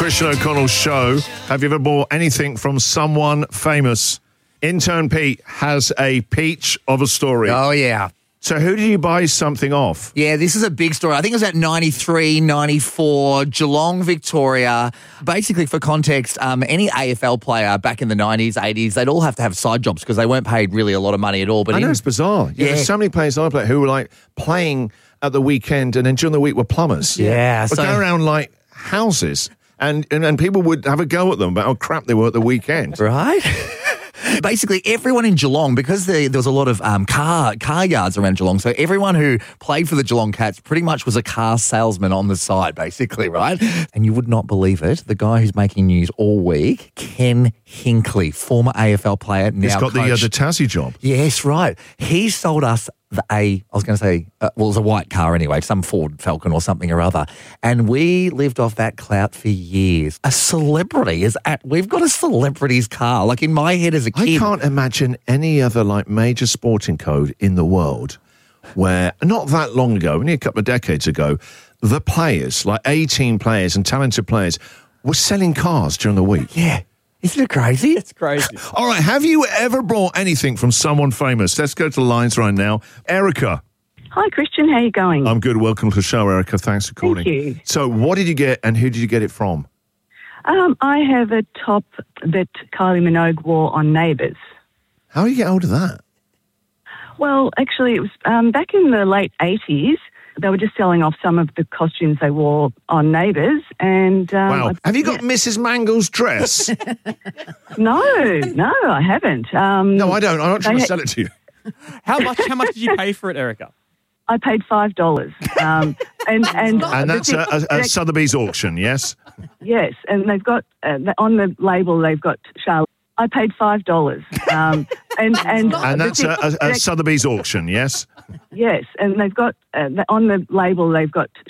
Christian O'Connell's show. Have you ever bought anything from someone famous? Intern Pete has a peach of a story. Oh, yeah. So who did you buy something off? Yeah, this is a big story. I think it was at 93, 94, Geelong, Victoria. Basically, for context, any AFL player back in the 90s, 80s, they'd all have to have side jobs because they weren't paid really a lot of money at all. But I know, it's bizarre. Yeah. There's so many players I play who were like playing at the weekend and then during the week were plumbers. Yeah. Would go around like houses and people would have a go at them about how crap they were at the weekend. Right? Basically, everyone in Geelong, because there was a lot of car yards around Geelong, so everyone who played for the Geelong Cats pretty much was a car salesman on the side, basically, right? And you would not believe it, the guy who's making news all week, Ken Hinkley, former AFL player, now He's got the Tassie job. Yes, right. He sold us it was a white car anyway, some Ford Falcon or something or other. And we lived off that clout for years. A celebrity we've got a celebrity's car. Like in my head as a kid. I can't imagine any other like major sporting code in the world where not that long ago, only a couple of decades ago, the players, like 18 players and talented players, were selling cars during the week. Yeah. Isn't it crazy? It's crazy. All right, have you ever bought anything from someone famous? Let's go to the lines right now. Erica. Hi, Christian. How are you going? I'm good. Welcome to the show, Erica. Thanks for calling. Thank you. So what did you get and who did you get it from? I have a top that Kylie Minogue wore on Neighbours. How do you get hold of that? Well, actually, it was back in the late 80s. They were just selling off some of the costumes they wore on Neighbours. And wow. Have you got Mrs. Mangle's dress? No, I haven't. No, I don't. I'm not trying to sell it to you. How much did you pay for it, Erica? I paid $5. And that's a Sotheby's auction, yes? Yes, and they've got, on the label, they've got Charlotte. I paid $5. And that's a Sotheby's auction, yes? Yes, and they've got, on the label, they've got